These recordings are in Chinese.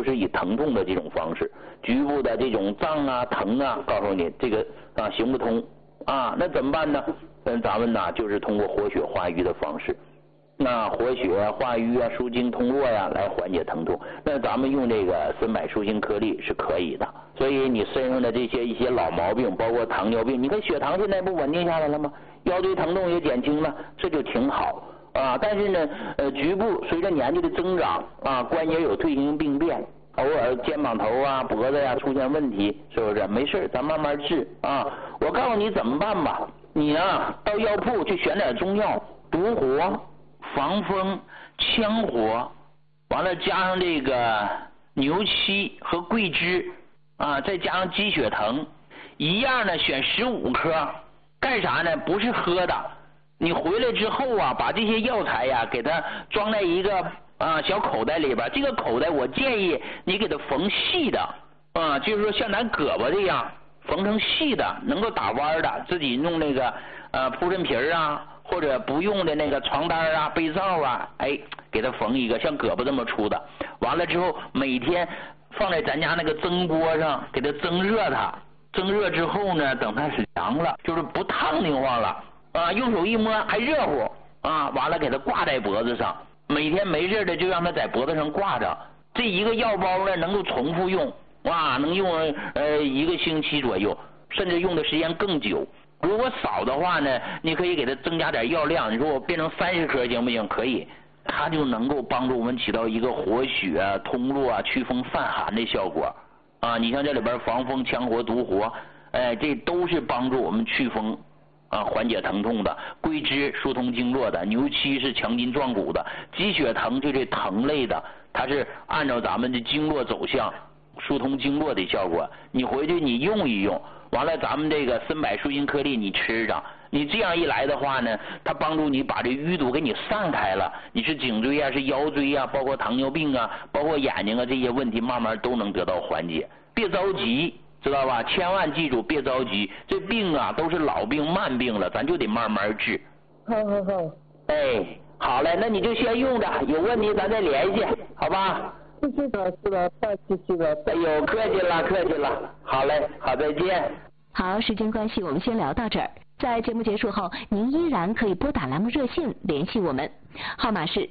就是以疼痛的这种方式，局部的这种胀啊、疼啊，告诉你这个行不通啊，那怎么办呢？咱们呢就是通过活血化瘀的方式，那活血化瘀啊、舒筋通络呀，来缓解疼痛。那咱们用这个参柏舒心颗粒是可以的。所以你身上的一些老毛病，包括糖尿病，你看血糖现在不稳定下来了吗？腰椎疼痛也减轻了，这就挺好啊。但是呢，局部随着年纪的增长啊，关节有退行性病变，偶尔肩膀头啊、脖子呀出现问题，是不是？没事，咱慢慢治啊。我告诉你怎么办吧，你啊到药铺去选点中药，独活、防风、羌活，完了加上这个牛膝和桂枝啊，再加上鸡血藤，一样呢选15颗，干啥呢？不是喝的。你回来之后啊，把这些药材呀给它装在一个小口袋里边，这个口袋我建议你给它缝细的啊，就是说像咱胳膊这样缝成细的，能够打弯的，自己弄那个铺陈皮啊，或者不用的那个床单啊、被罩啊，给它缝一个像胳膊这么粗的。完了之后，每天放在咱家那个蒸锅上，给它蒸热它。蒸热之后呢，等它凉了，就是不烫的慌了啊，用手一摸还热乎啊，完了给它挂在脖子上，每天没事的就让它在脖子上挂着。这一个药包呢，能够重复用，哇，能用1个星期左右，甚至用的时间更久。如果少的话呢，你可以给它增加点药量。你说我变成30颗行不行？可以，它就能够帮助我们起到一个活血、通络、祛风散寒的效果啊。你像这里边防风、羌活、独活，这都是帮助我们祛风缓解疼痛的。桂枝疏通经络的，牛膝是强筋壮骨的，鸡血藤就这藤类的，它是按照咱们的经络走向疏通经络的效果。你回去你用一用，完了咱们这个参柏舒心颗粒你吃上，你这样一来的话呢，它帮助你把这淤堵给你散开了，你是颈椎啊、是腰椎啊，包括糖尿病啊，包括眼睛啊，这些问题慢慢都能得到缓解。别着急，知道吧？千万记住别着急，这病啊都是老病慢病了，咱就得慢慢治。 好。 好嘞，那你就先用着，有问题咱再联系，好吧？ 是的，太谢谢了。 哎呦，客气了。好嘞，好，再见。 好，时间关系，我们先聊到这儿。在节目结束后，您依然可以拨打栏目热线联系我们，号码是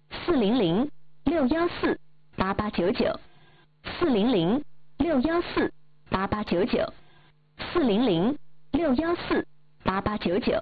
400-614-8899，400-614-8899。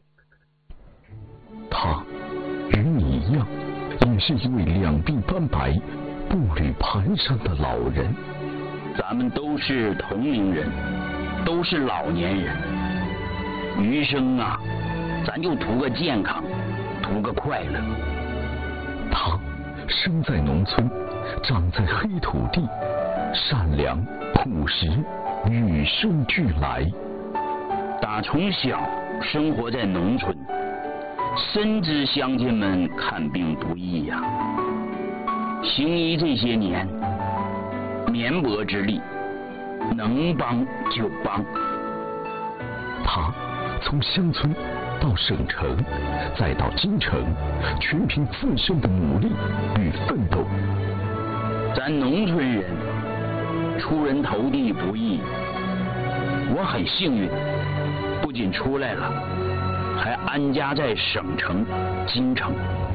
他与你一样，也是一位两鬓斑白、步履蹒跚的老人。 咱们都是同龄人，都是老年人，余生啊，咱就图个健康，图个快乐。 他生在农村，长在黑土地，善良朴实，与生俱来。 打从小生活在农村，深知乡亲们看病不易呀。行医这些年，绵薄之力，能帮就帮。 他从乡村到省城，再到京城，全凭自身的努力与奋斗。 咱农村人出人头地不易，我很幸运，不仅出来了，还安家在省城京城。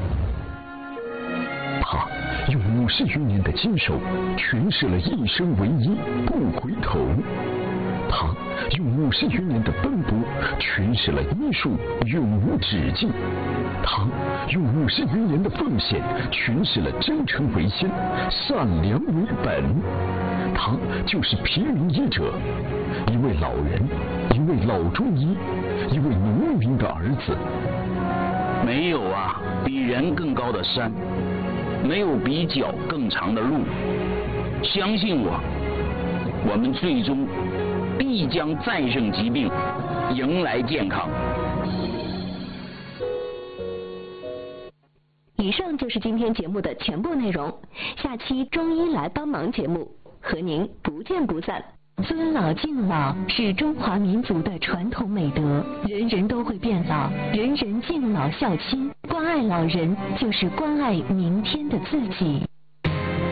他用50余年的坚守，诠释了一生为一，不回头。他用50余年的奔波，诠释了医术永无止境。他用50余年的奉献，诠释了真诚为先，善良为本。他就是平民医者，一位老人，一位老中医，一位农民的儿子。 没有啊比人更高的山，没有比脚更长的路。相信我，我们最终必将战胜疾病，迎来健康。 以上就是今天节目的全部内容，下期中医来帮忙节目和您不见不散。尊老敬老是中华民族的传统美德，人人都会变老，人人敬老孝亲，关爱老人就是关爱明天的自己。